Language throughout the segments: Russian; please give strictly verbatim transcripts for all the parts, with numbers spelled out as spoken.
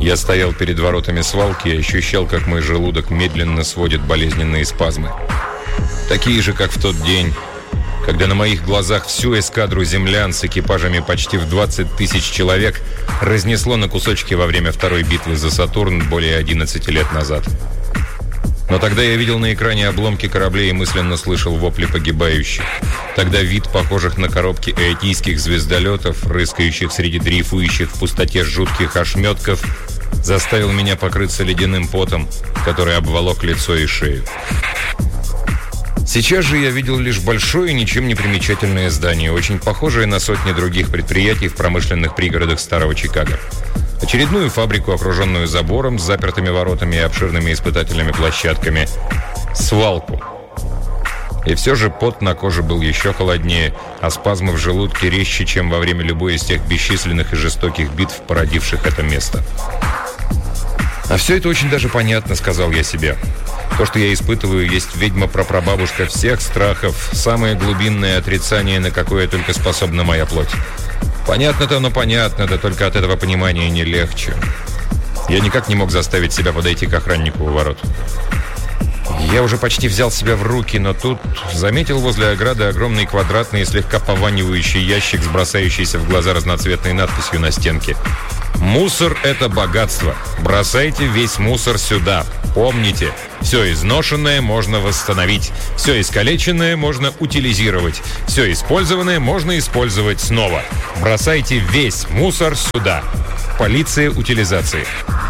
Я стоял перед воротами свалки и ощущал, как мой желудок медленно сводит болезненные спазмы. Такие же, как в тот день, когда на моих глазах всю эскадру землян с экипажами почти в двадцать тысяч человек разнесло на кусочки во время второй битвы за Сатурн более одиннадцати лет назад. Но тогда я видел на экране обломки кораблей и мысленно слышал вопли погибающих. Тогда вид похожих на коробки эотийских звездолетов, рыскающих среди дрейфующих в пустоте жутких ошметков, заставил меня покрыться ледяным потом, который обволок лицо и шею. Сейчас же я видел лишь большое, ничем не примечательное здание, очень похожее на сотни других предприятий в промышленных пригородах старого Чикаго. Очередную фабрику, окруженную забором, с запертыми воротами и обширными испытательными площадками. Свалку. И все же пот на коже был еще холоднее, а спазмы в желудке резче, чем во время любой из тех бесчисленных и жестоких битв, породивших это место. «А все это очень даже понятно», — сказал я себе. «То, что я испытываю, есть ведьма-прапрабабушка всех страхов, самое глубинное отрицание, на какое только способна моя плоть. Понятно-то, но понятно, да только от этого понимания не легче». Я никак не мог заставить себя подойти к охраннику у ворот. Я уже почти взял себя в руки, но тут заметил возле ограды огромный квадратный и слегка пованивающий ящик с бросающейся в глаза разноцветной надписью на стенке. «Мусор – это богатство. Бросайте весь мусор сюда. Помните, все изношенное можно восстановить, все искалеченное можно утилизировать, все использованное можно использовать снова. Бросайте весь мусор сюда. Полиция утилизации».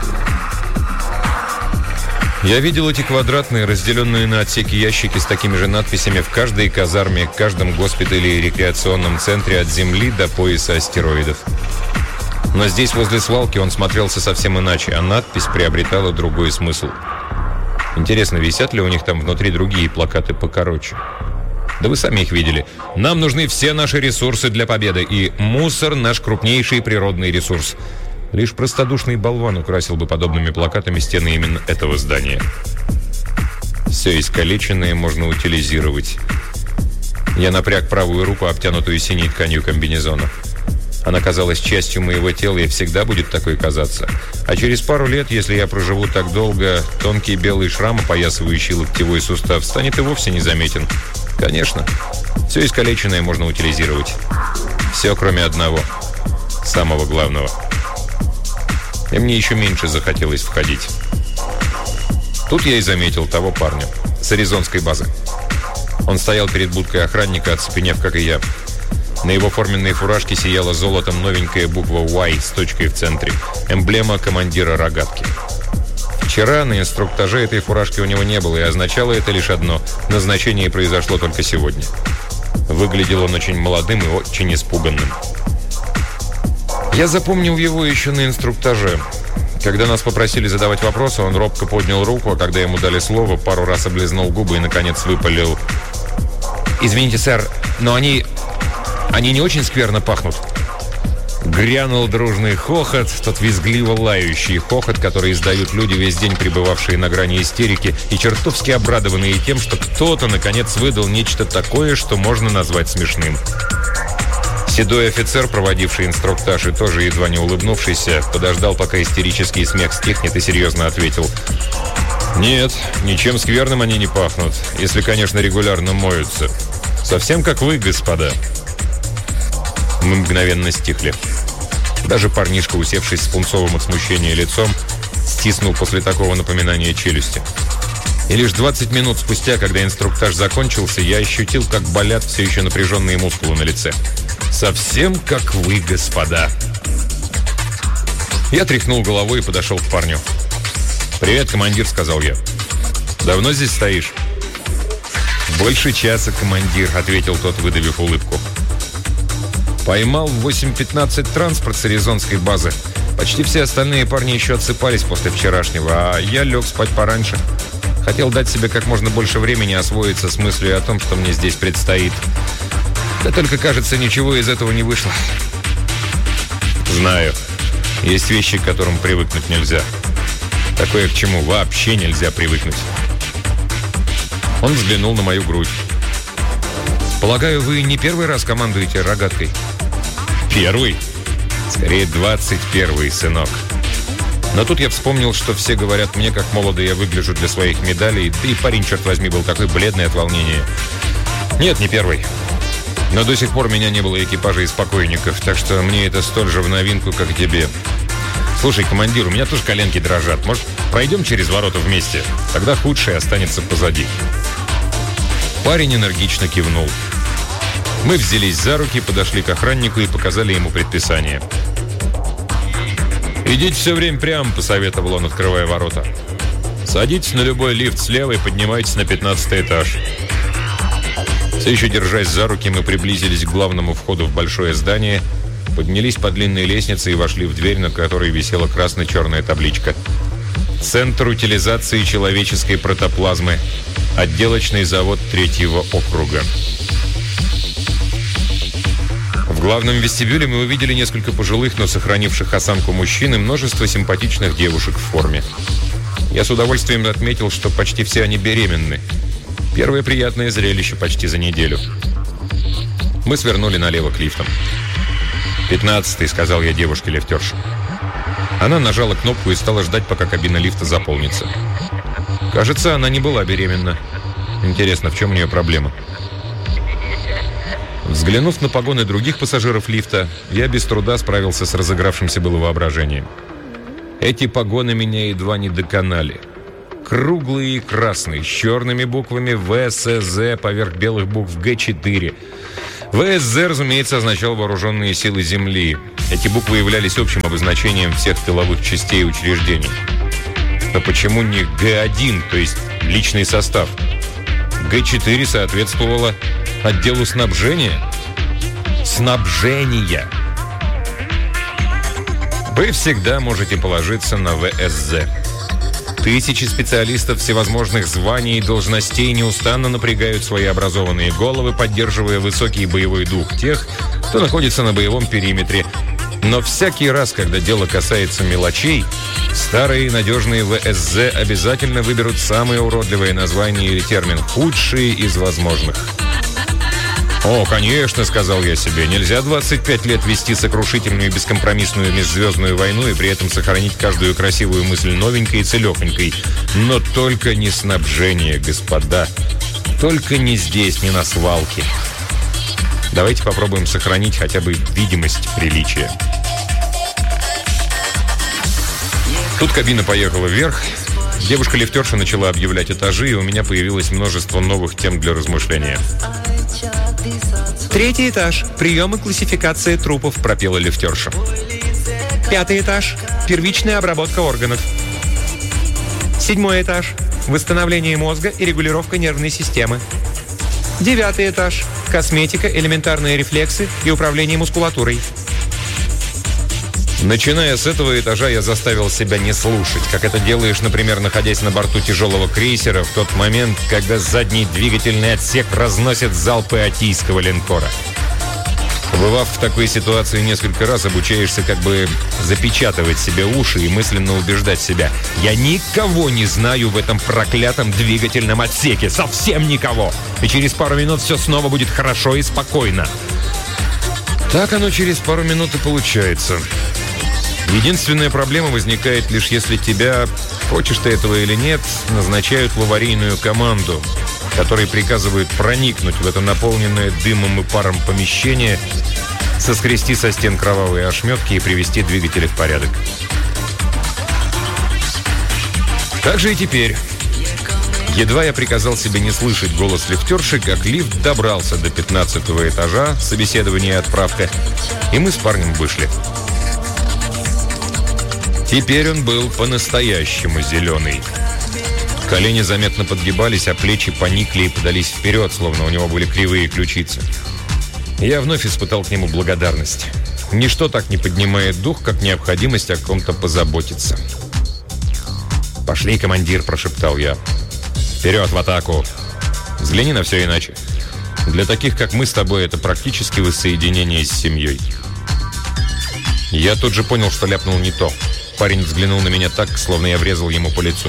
Я видел эти квадратные, разделенные на отсеки ящики с такими же надписями в каждой казарме, каждом госпитале и рекреационном центре от Земли до пояса астероидов. Но здесь, возле свалки, он смотрелся совсем иначе, а надпись приобретала другой смысл. Интересно, висят ли у них там внутри другие плакаты покороче? Да вы сами их видели. «Нам нужны все наши ресурсы для победы», и «Мусор – наш крупнейший природный ресурс». Лишь простодушный болван украсил бы подобными плакатами стены именно этого здания. Все искалеченное можно утилизировать. Я напряг правую руку, обтянутую синей тканью комбинезона. Она казалась частью моего тела и всегда будет такой казаться. А через пару лет, если я проживу так долго, тонкий белый шрам, опоясывающий локтевой сустав, станет и вовсе незаметен. Конечно, все искалеченное можно утилизировать. Все, кроме одного. Самого главного. И мне еще меньше захотелось входить. Тут я и заметил того парня с аризонской базы. Он стоял перед будкой охранника, оцепенев, как и я. На его форменной фуражке сияла золотом новенькая буква «Y» с точкой в центре. Эмблема командира рогатки. Вчера на инструктаже этой фуражки у него не было, и означало это лишь одно – назначение произошло только сегодня. Выглядел он очень молодым и очень испуганным. Я запомнил его еще на инструктаже. Когда нас попросили задавать вопросы, он робко поднял руку, а когда ему дали слово, пару раз облизнул губы и, наконец, выпалил: «Извините, сэр, но они... они не очень скверно пахнут». Грянул дружный хохот, тот визгливо лающий хохот, который издают люди, весь день пребывавшие на грани истерики и чертовски обрадованные тем, что кто-то, наконец, выдал нечто такое, что можно назвать смешным. Седой офицер, проводивший инструктаж и тоже едва не улыбнувшийся, подождал, пока истерический смех стихнет, и серьезно ответил: «Нет, ничем скверным они не пахнут, если, конечно, регулярно моются. Совсем как вы, господа». Мы мгновенно стихли. Даже парнишка, усевшись с пунцовым от смущения лицом, стиснул после такого напоминания челюсти. И лишь двадцать минут спустя, когда инструктаж закончился, я ощутил, как болят все еще напряженные мускулы на лице. «Совсем как вы, господа». Я тряхнул головой и подошел к парню. «Привет, командир», — сказал я. «Давно здесь стоишь?» «Больше часа, командир», — ответил тот, выдавив улыбку. «Поймал в восемь пятнадцать транспорт с аризонской базы. Почти все остальные парни еще отсыпались после вчерашнего, а я лег спать пораньше. Хотел дать себе как можно больше времени освоиться с мыслью о том, что мне здесь предстоит. Да только, кажется, ничего из этого не вышло». «Знаю. Есть вещи, к которым привыкнуть нельзя. Такое, к чему вообще нельзя привыкнуть». Он взглянул на мою грудь. «Полагаю, вы не первый раз командуете рогаткой?» «Первый? Скорее, двадцать первый, сынок. Но тут я вспомнил, что все говорят мне, как молодо я выгляжу для своих медалей, да и парень, черт возьми, был такой бледный от волнения. Нет, не первый. Но до сих пор у меня не было экипажа из покойников, так что мне это столь же в новинку, как и тебе. Слушай, командир, у меня тоже коленки дрожат. Может, пройдем через ворота вместе? Тогда худшее останется позади. Парень энергично кивнул. Мы взялись за руки, подошли к охраннику и показали ему предписание. «Идите все время прямо», — посоветовал он, открывая ворота. «Садитесь на любой лифт слева и поднимайтесь на пятнадцатый этаж». Все еще держась за руки, мы приблизились к главному входу в большое здание, поднялись по длинной лестнице и вошли в дверь, над которой висела красно-черная табличка. «Центр утилизации человеческой протоплазмы. Отделочный завод третьего округа». В главном вестибюле мы увидели несколько пожилых, но сохранивших осанку мужчин и множество симпатичных девушек в форме. Я с удовольствием отметил, что почти все они беременны. Первое приятное зрелище почти за неделю. Мы свернули налево к лифтам. «Пятнадцатый», — сказал я девушке-лифтерше. Она нажала кнопку и стала ждать, пока кабина лифта заполнится. Кажется, она не была беременна. Интересно, в чем у нее проблема? Взглянув на погоны других пассажиров лифта, я без труда справился с разыгравшимся было воображением. Эти погоны меня едва не доконали. Круглые и красные, с черными буквами вэ эс зэ поверх белых букв гэ четыре. вэ эс зэ, разумеется, означал «Вооруженные силы Земли». Эти буквы являлись общим обозначением всех тыловых частей учреждений. Но почему не гэ один, то есть личный состав? гэ четыре соответствовало отделу снабжения. Снабжения. Вы всегда можете положиться на вэ эс зэ. Тысячи специалистов всевозможных званий и должностей неустанно напрягают свои образованные головы, поддерживая высокий боевой дух тех, кто находится на боевом периметре. Но всякий раз, когда дело касается мелочей, старые надежные вэ эс зэ обязательно выберут самое уродливое название или термин, худшие из возможных. «О, конечно», — сказал я себе, — «нельзя двадцать пять лет вести сокрушительную и бескомпромиссную межзвездную войну и при этом сохранить каждую красивую мысль новенькой и целехонькой. Но только не снабжение, господа. Только не здесь, не на свалке. Давайте попробуем сохранить хотя бы видимость приличия». Тут кабина поехала вверх. Девушка-лифтерша начала объявлять этажи, и у меня появилось множество новых тем для размышления. «Третий этаж. Прием и классификация трупов», — пропела лифтерша. «Пятый этаж. Первичная обработка органов. Седьмой этаж. Восстановление мозга и регулировка нервной системы. Девятый этаж. Косметика, элементарные рефлексы и управление мускулатурой». Начиная с этого этажа, я заставил себя не слушать, как это делаешь, например, находясь на борту тяжелого крейсера в тот момент, когда задний двигательный отсек разносит залпы атийского линкора. Побывав в такой ситуации несколько раз, обучаешься как бы запечатывать себе уши и мысленно убеждать себя: «Я никого не знаю в этом проклятом двигательном отсеке, совсем никого, и через пару минут все снова будет хорошо и спокойно». Так оно через пару минут и получается. Единственная проблема возникает лишь если тебя, хочешь ты этого или нет, назначают в аварийную команду, которой приказывают проникнуть в это наполненное дымом и паром помещение, соскрести со стен кровавые ошметки и привести двигатели в порядок. Так же и теперь. Едва я приказал себе не слышать голос лифтерши, как лифт добрался до пятнадцатого этажа, собеседование и отправка, и мы с парнем вышли. Теперь он был по-настоящему зеленый. Колени заметно подгибались, а плечи поникли и подались вперед, словно у него были кривые ключицы. Я вновь испытал к нему благодарность. Ничто так не поднимает дух, как необходимость о ком-то позаботиться. «Пошли, командир», – прошептал я. «Вперед, в атаку! Взгляни на все иначе. Для таких, как мы с тобой, это практически воссоединение с семьей». Я тут же понял, что ляпнул не то. Парень взглянул на меня так, словно я врезал ему по лицу.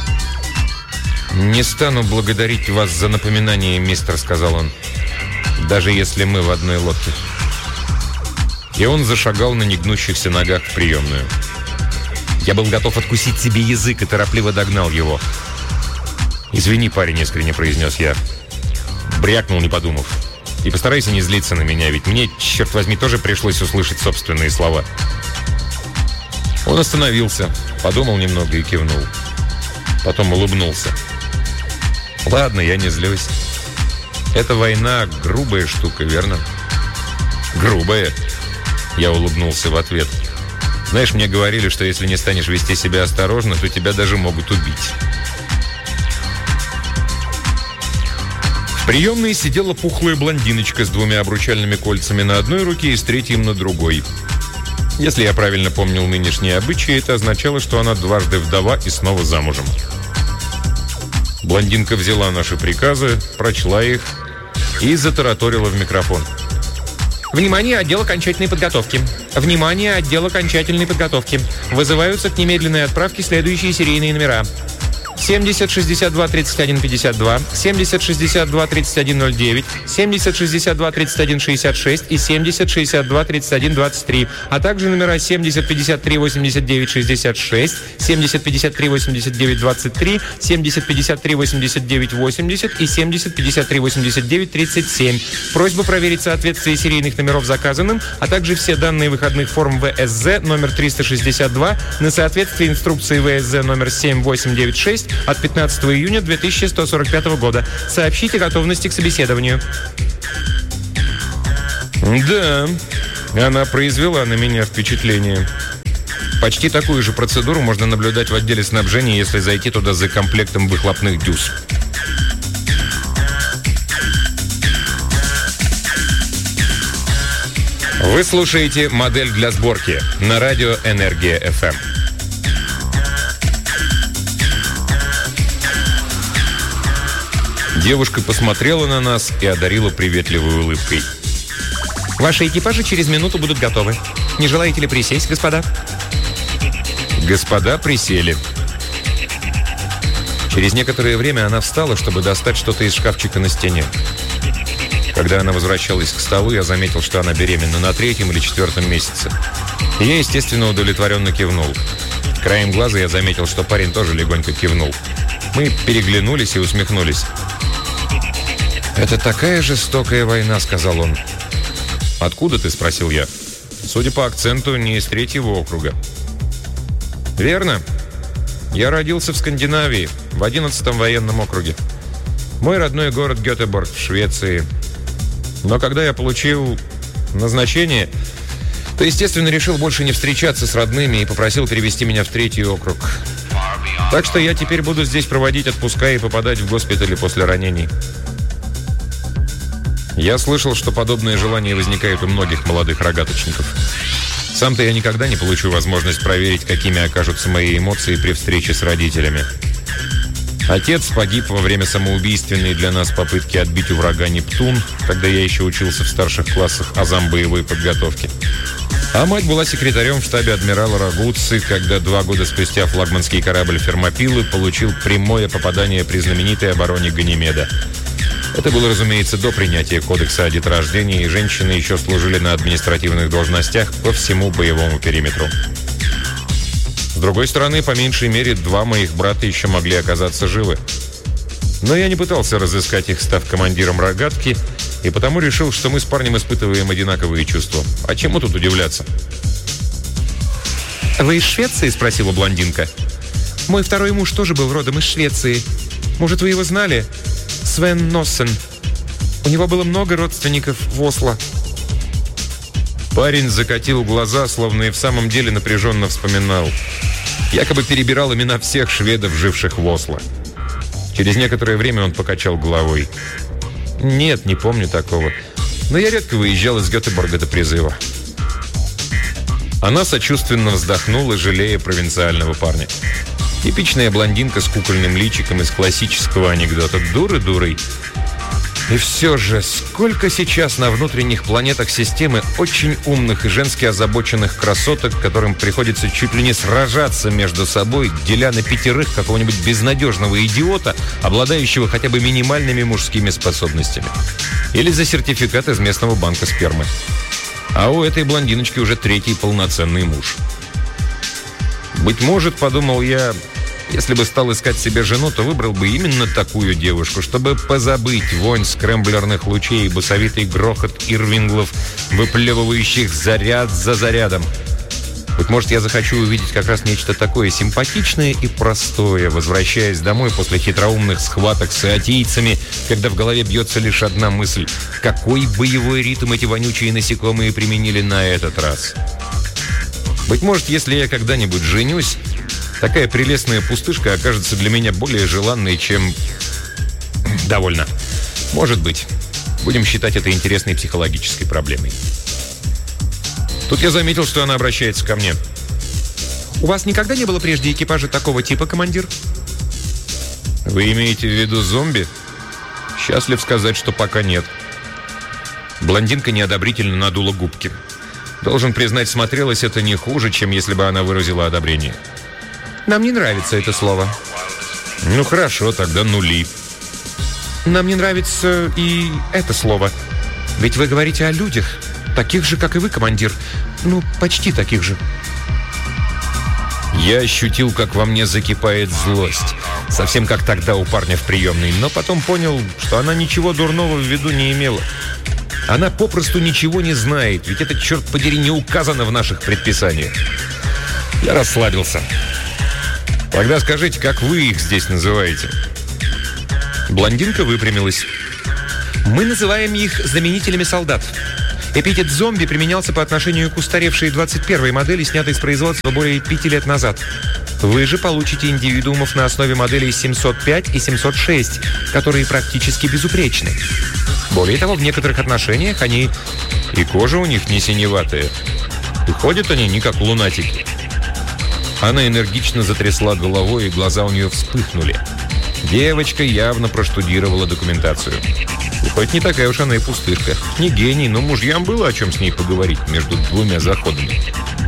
«Не стану благодарить вас за напоминание, мистер», — сказал он. «Даже если мы в одной лодке». И он зашагал на негнущихся ногах в приемную. Я был готов откусить себе язык и торопливо догнал его. «Извини, парень», — искренне произнес я. Брякнул, не подумав. «И постарайся не злиться на меня, ведь мне, черт возьми, тоже пришлось услышать собственные слова». Он остановился, подумал немного и кивнул. Потом улыбнулся. «Ладно, я не злюсь. Эта война — грубая штука, верно?» «Грубая?» Я улыбнулся в ответ. «Знаешь, мне говорили, что если не станешь вести себя осторожно, то тебя даже могут убить». В приемной сидела пухлая блондиночка с двумя обручальными кольцами на одной руке и с третьим на другой. Если я правильно помнил нынешние обычаи, это означало, что она дважды вдова и снова замужем. Блондинка взяла наши приказы, прочла их и затараторила в микрофон. Внимание, отдел окончательной подготовки. Внимание, отдел окончательной подготовки. Вызываются к немедленной отправке следующие серийные номера. семьдесят шестьдесят два тридцать один пятьдесят два, семьдесят шестьдесят два тридцать один ноль девять, семьдесят шестьдесят два тридцать один шестьдесят шесть и семьдесят шестьдесят два тридцать один двадцать три, а также номера семьдесят пятьдесят три восемьдесят девять шестьдесят шесть, семьдесят пятьдесят три восемьдесят девять двадцать три, семьдесят пятьдесят три восемьдесят девять восемьдесят и семьдесят пятьдесят три восемьдесят девять тридцать семь. Просьба проверить соответствие серийных номеров заказанным, а также все данные выходных форм вэ эс зэ номер триста шестьдесят два на соответствие инструкции вэ эс зэ номер семь восемь девять шесть от пятнадцатого июня две тысячи сто сорок пятого года. Сообщите готовности к собеседованию. Да, она произвела на меня впечатление. Почти такую же процедуру можно наблюдать в отделе снабжения, если зайти туда за комплектом выхлопных дюз. Вы слушаете «Модель для сборки» на радио «Энергия эф эм». Девушка посмотрела на нас и одарила приветливой улыбкой. Ваши экипажи через минуту будут готовы. Не желаете ли присесть, господа? Господа присели. Через некоторое время она встала, чтобы достать что-то из шкафчика на стене. Когда она возвращалась к столу, я заметил, что она беременна на третьем или четвертом месяце. И я, естественно, удовлетворенно кивнул. Краем глаза я заметил, что парень тоже легонько кивнул. Мы переглянулись и усмехнулись. «Это такая жестокая война», — сказал он. «Откуда ты?» — спросил я. «Судя по акценту, не из третьего округа». «Верно. Я родился в Скандинавии, в одиннадцатом военном округе. Мой родной город Гетеборг в Швеции. Но когда я получил назначение, то, естественно, решил больше не встречаться с родными и попросил перевести меня в третий округ. Так что я теперь буду здесь проводить отпуска и попадать в госпитали после ранений». Я слышал, что подобные желания возникают у многих молодых рогаточников. Сам-то я никогда не получу возможность проверить, какими окажутся мои эмоции при встрече с родителями. Отец погиб во время самоубийственной для нас попытки отбить у врага Нептун, когда я еще учился в старших классах азам боевой подготовки. А мать была секретарем в штабе адмирала Рагуцци, когда два года спустя флагманский корабль «Фермопилы» получил прямое попадание при знаменитой обороне Ганимеда. Это было, разумеется, до принятия кодекса о деторождении, и женщины еще служили на административных должностях по всему боевому периметру. С другой стороны, по меньшей мере, два моих брата еще могли оказаться живы. Но я не пытался разыскать их, став командиром рогатки, и потому решил, что мы с парнем испытываем одинаковые чувства. А чему тут удивляться? «Вы из Швеции?» – спросила блондинка. «Мой второй муж тоже был родом из Швеции. Может, вы его знали? Свен Носсен. У него было много родственников в Осло». Парень закатил глаза, словно и в самом деле напряженно вспоминал. Якобы перебирал имена всех шведов, живших в Осло. Через некоторое время он покачал головой. «Нет, не помню такого. Но я редко выезжал из Гетеборга до призыва». Она сочувственно вздохнула, жалея провинциального парня. Типичная блондинка с кукольным личиком из классического анекдота. Дуры дурой. И все же, сколько сейчас на внутренних планетах системы очень умных и женски озабоченных красоток, которым приходится чуть ли не сражаться между собой, деля на пятерых какого-нибудь безнадежного идиота, обладающего хотя бы минимальными мужскими способностями. Или за сертификат из местного банка спермы. А у этой блондиночки уже третий полноценный муж. Быть может, подумал я, если бы стал искать себе жену, то выбрал бы именно такую девушку, чтобы позабыть вонь скрэмблерных лучей и басовитый грохот ирвинглов, выплевывающих заряд за зарядом. Быть может, я захочу увидеть как раз нечто такое симпатичное и простое, возвращаясь домой после хитроумных схваток с иотийцами, когда в голове бьется лишь одна мысль: какой боевой ритм эти вонючие насекомые применили на этот раз? Быть может, если я когда-нибудь женюсь, такая прелестная пустышка окажется для меня более желанной, чем... Довольно. Может быть. Будем считать это интересной психологической проблемой. Тут я заметил, что она обращается ко мне. У вас никогда не было прежде экипажа такого типа, командир? Вы имеете в виду зомби? Счастлив сказать, что пока нет. Блондинка неодобрительно надула губки. Должен признать, смотрелось это не хуже, чем если бы она выразила одобрение. Нам не нравится это слово. Ну хорошо, тогда нули. Нам не нравится и это слово. Ведь вы говорите о людях, таких же, как и вы, командир. Ну, почти таких же. Я ощутил, как во мне закипает злость. Совсем как тогда у парня в приемной. Но потом понял, что она ничего дурного в виду не имела. Она попросту ничего не знает, ведь это, черт подери, не указано в наших предписаниях. Я расслабился. Тогда скажите, как вы их здесь называете? Блондинка выпрямилась. Мы называем их заменителями солдат. Эпитет «зомби» применялся по отношению к устаревшей двадцать первой модели, снятой с производства более пяти лет назад. Вы же получите индивидуумов на основе моделей семьсот пять и семьсот шесть, которые практически безупречны. Более того, в некоторых отношениях они... И кожа у них не синеватая. И ходят они не как лунатики. Она энергично затрясла головой, и глаза у нее вспыхнули. Девочка явно проштудировала документацию. И хоть не такая уж она и пустышка. Не гений, но мужьям было о чем с ней поговорить между двумя заходами.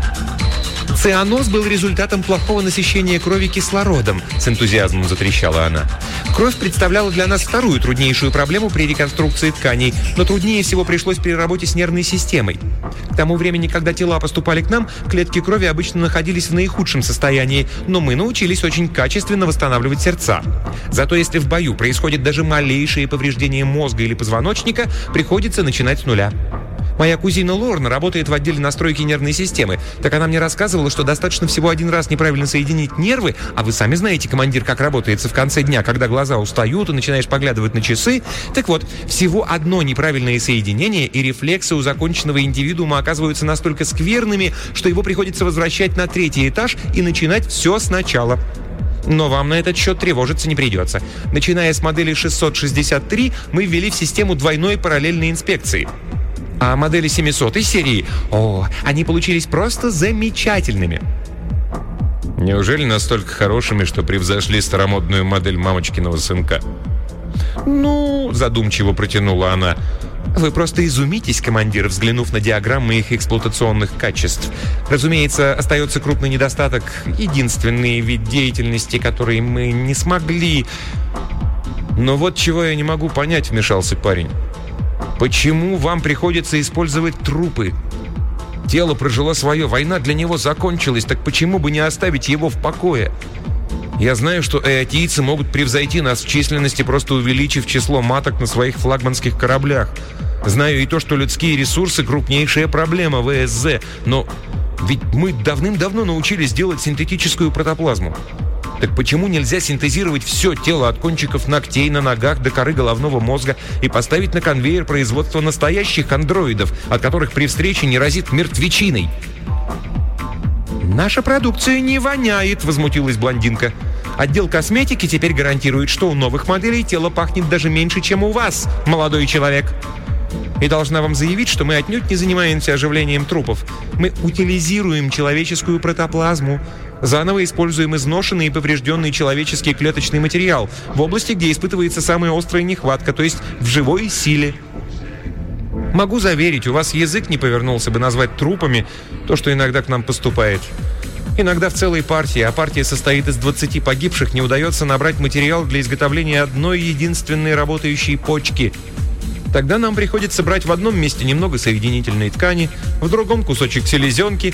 Цианоз был результатом плохого насыщения крови кислородом, с энтузиазмом затрещала она. Кровь представляла для нас вторую труднейшую проблему при реконструкции тканей, но труднее всего пришлось при работе с нервной системой. К тому времени, когда тела поступали к нам, клетки крови обычно находились в наихудшем состоянии, но мы научились очень качественно восстанавливать сердца. Зато если в бою происходит даже малейшее повреждение мозга или позвоночника, приходится начинать с нуля. Моя кузина Лорна работает в отделе настройки нервной системы. Так она мне рассказывала, что достаточно всего один раз неправильно соединить нервы, а вы сами знаете, командир, как работается в конце дня, когда глаза устают и начинаешь поглядывать на часы. Так вот, всего одно неправильное соединение, и рефлексы у законченного индивидуума оказываются настолько скверными, что его приходится возвращать на третий этаж и начинать все сначала. Но вам на этот счет тревожиться не придется. Начиная с модели шестьсот шестьдесят три, мы ввели в систему двойной параллельной инспекции. А модели семисотой серии, о, они получились просто замечательными. Неужели настолько хорошими, что превзошли старомодную модель мамочкиного сынка? Ну, задумчиво протянула она. Вы просто изумитесь, командир, взглянув на диаграммы их эксплуатационных качеств. Разумеется, остается крупный недостаток, единственный вид деятельности, который мы не смогли... Но вот чего я не могу понять, вмешался парень. Почему вам приходится использовать трупы? Тело прожило свое, война для него закончилась, так почему бы не оставить его в покое? Я знаю, что эотийцы могут превзойти нас в численности, просто увеличив число маток на своих флагманских кораблях. Знаю и то, что людские ресурсы – крупнейшая проблема в ВСЗ, но ведь мы давным-давно научились делать синтетическую протоплазму. Так почему нельзя синтезировать все тело от кончиков ногтей на ногах до коры головного мозга и поставить на конвейер производства настоящих андроидов, от которых при встрече не разит мертвечиной? «Наша продукция не воняет», — возмутилась блондинка. «Отдел косметики теперь гарантирует, что у новых моделей тело пахнет даже меньше, чем у вас, молодой человек. И должна вам заявить, что мы отнюдь не занимаемся оживлением трупов. Мы утилизируем человеческую протоплазму. Заново используем изношенный и поврежденный человеческий клеточный материал в области, где испытывается самая острая нехватка, то есть в живой силе. Могу заверить, у вас язык не повернулся бы назвать трупами то, что иногда к нам поступает. Иногда в целой партии, а партия состоит из двадцати погибших, не удается набрать материал для изготовления одной единственной работающей почки. Тогда нам приходится брать в одном месте немного соединительной ткани, в другом кусочек селезенки,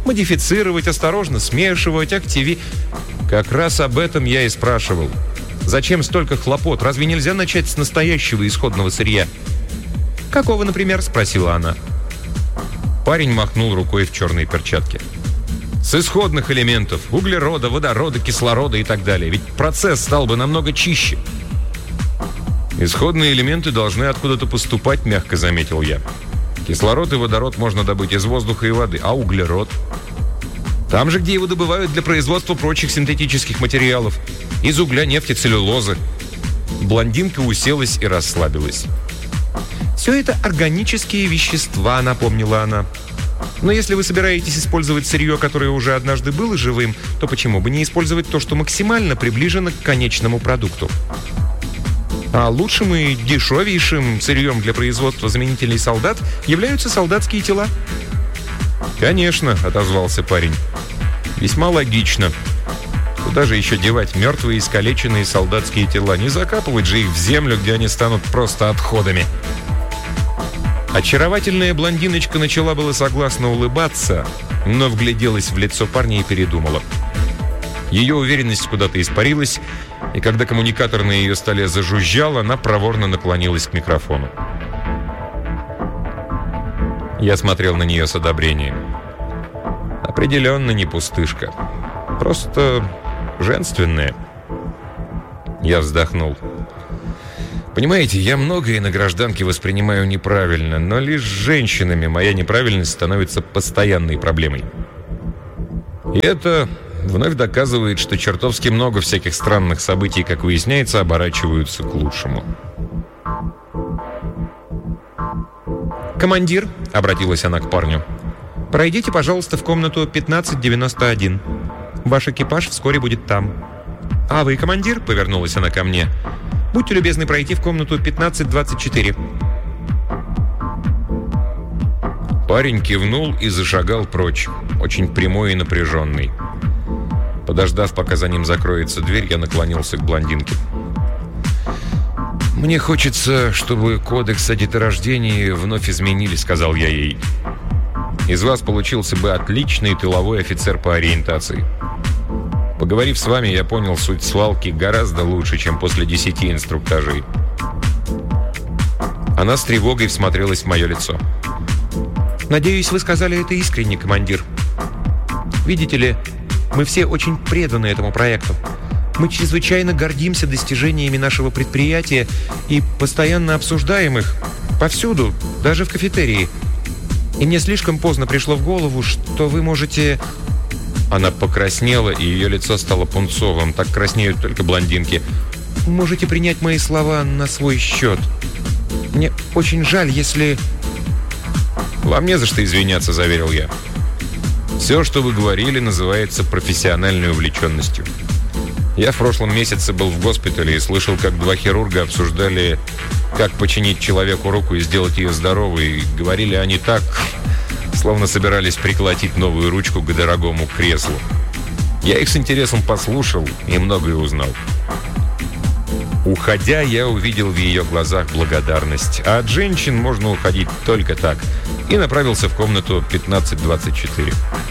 Модифицировать, осторожно смешивать, активи... Как раз об этом я и спрашивал. Зачем столько хлопот? Разве нельзя начать с настоящего исходного сырья? «Какого, например?» – спросила она. Парень махнул рукой в черной перчатке. «С исходных элементов. Углерода, водорода, кислорода и так далее. Ведь процесс стал бы намного чище». «Исходные элементы должны откуда-то поступать», – мягко заметил я. «Кислород и водород можно добыть из воздуха и воды. А углерод?» «Там же, где его добывают для производства прочих синтетических материалов. Из угля, нефти, целлюлозы». Блондинка уселась и расслабилась. «Все это органические вещества», — напомнила она. «Но если вы собираетесь использовать сырье, которое уже однажды было живым, то почему бы не использовать то, что максимально приближено к конечному продукту? А лучшим и дешевейшим сырьем для производства заменителей солдат являются солдатские тела». «Конечно», — отозвался парень. «Весьма логично. Куда же еще девать мертвые, искалеченные солдатские тела? Не закапывать же их в землю, где они станут просто отходами». Очаровательная блондиночка начала было согласно улыбаться, но вгляделась в лицо парня и передумала. Ее уверенность куда-то испарилась, и когда коммуникатор на ее столе зажужжал, она проворно наклонилась к микрофону. Я смотрел на нее с одобрением. Определенно не пустышка. Просто женственная. Я вздохнул. Понимаете, я многое на гражданке воспринимаю неправильно, но лишь с женщинами моя неправильность становится постоянной проблемой. И это вновь доказывает, что чертовски много всяких странных событий, как выясняется, оборачиваются к лучшему. «Командир», — обратилась она к парню, — «пройдите, пожалуйста, в комнату пятнадцать девяносто один. Ваш экипаж вскоре будет там». «А вы, командир», — повернулась она ко мне, — «будьте любезны пройти в комнату пятнадцать двадцать четыре». Парень кивнул и зашагал прочь, очень прямой и напряженный. Подождав, пока за ним закроется дверь, я наклонился к блондинке. «Мне хочется, чтобы кодекс о деторождении вновь изменили», — сказал я ей. «Из вас получился бы отличный тыловой офицер по ориентации. Поговорив с вами, я понял суть свалки гораздо лучше, чем после десяти инструктажей». Она с тревогой всмотрелась в мое лицо. «Надеюсь, вы сказали это искренне, командир. Видите ли, мы все очень преданы этому проекту. Мы чрезвычайно гордимся достижениями нашего предприятия и постоянно обсуждаем их повсюду, даже в кафетерии. И мне слишком поздно пришло в голову, что вы можете...» Она покраснела, и ее лицо стало пунцовым. Так краснеют только блондинки. «Можете принять мои слова на свой счет. Мне очень жаль, если...» «Вам не за что извиняться», — заверил я. «Все, что вы говорили, называется профессиональной увлеченностью. Я в прошлом месяце был в госпитале и слышал, как два хирурга обсуждали, как починить человеку руку и сделать ее здоровой. И говорили они так, словно собирались приколотить новую ручку к дорогому креслу. Я их с интересом послушал и многое узнал». Уходя, я увидел в ее глазах благодарность. А от женщин можно уходить только так. И направился в комнату пятнадцать двадцать четыре.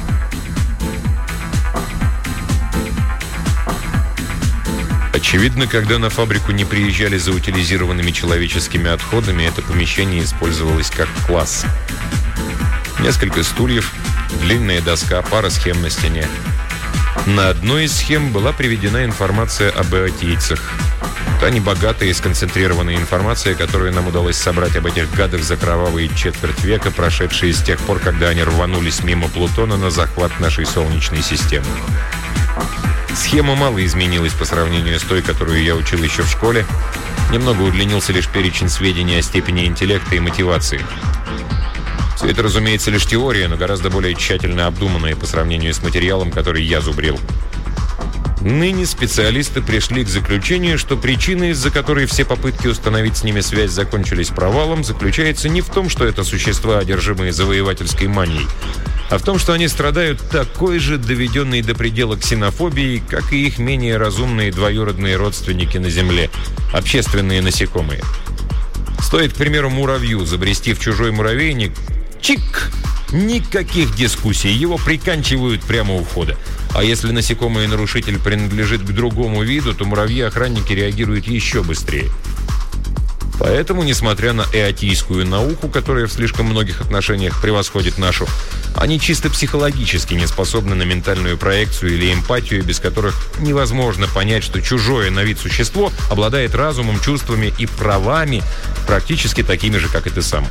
Очевидно, когда на фабрику не приезжали за утилизированными человеческими отходами, это помещение использовалось как класс. Несколько стульев, длинная доска, пара схем на стене. На одной из схем была приведена информация об иотийцах. Та небогатая и сконцентрированная информация, которую нам удалось собрать об этих гадах за кровавые четверть века, прошедшие с тех пор, когда они рванулись мимо Плутона на захват нашей Солнечной системы. Схема мало изменилась по сравнению с той, которую я учил еще в школе. Немного удлинился лишь перечень сведений о степени интеллекта и мотивации. Все это, разумеется, лишь теория, но гораздо более тщательно обдуманная по сравнению с материалом, который я зубрил. Ныне специалисты пришли к заключению, что причина, из-за которой все попытки установить с ними связь закончились провалом, заключается не в том, что это существа, одержимые завоевательской манией, а в том, что они страдают такой же доведенной до предела ксенофобией, как и их менее разумные двоюродные родственники на Земле, общественные насекомые. Стоит, к примеру, муравью забрести в чужой муравейник, чик, Никаких дискуссий, его приканчивают прямо у входа. А если насекомое-нарушитель принадлежит к другому виду, то муравьи-охранники реагируют еще быстрее. Поэтому, несмотря на эотийскую науку, которая в слишком многих отношениях превосходит нашу, они чисто психологически не способны на ментальную проекцию или эмпатию, без которых невозможно понять, что чужое на вид существо обладает разумом, чувствами и правами, практически такими же, как и ты сам.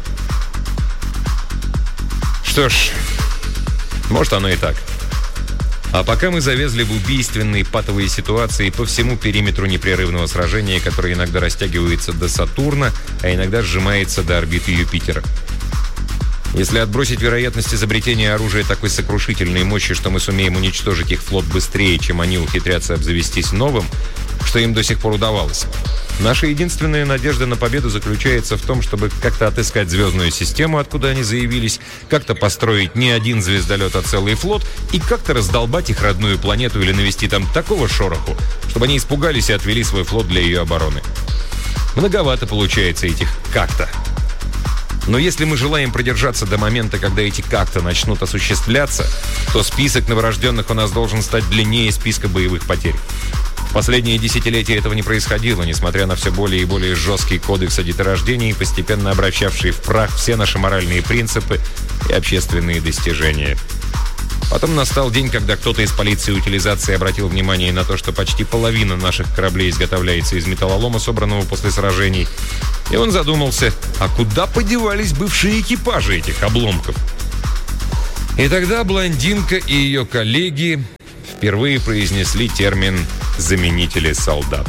Что ж, может оно и так. А пока мы завязли в убийственные патовые ситуации по всему периметру непрерывного сражения, которое иногда растягивается до Сатурна, а иногда сжимается до орбиты Юпитера. Если отбросить вероятность изобретения оружия такой сокрушительной мощи, что мы сумеем уничтожить их флот быстрее, чем они ухитрятся обзавестись новым, что им до сих пор удавалось, наша единственная надежда на победу заключается в том, чтобы как-то отыскать звездную систему, откуда они заявились, как-то построить не один звездолет, а целый флот, и как-то раздолбать их родную планету или навести там такого шороху, чтобы они испугались и отвели свой флот для ее обороны. Многовато получается этих «как-то». Но если мы желаем продержаться до момента, когда эти «как-то» начнут осуществляться, то список новорожденных у нас должен стать длиннее списка боевых потерь. В последние десятилетия этого не происходило, несмотря на все более и более жесткий кодекс о деторождении, постепенно обращавший в прах все наши моральные принципы и общественные достижения. Потом настал день, когда кто-то из полиции утилизации обратил внимание на то, что почти половина наших кораблей изготовляется из металлолома, собранного после сражений. И он задумался, а куда подевались бывшие экипажи этих обломков? И тогда блондинка и ее коллеги впервые произнесли термин «заменители солдат».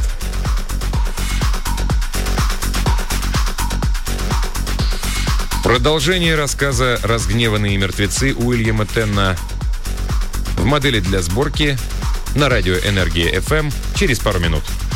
Продолжение рассказа «Разгневанные мертвецы» Уильяма Тенна в модели для сборки на радио «Энергия эф эм» через пару минут.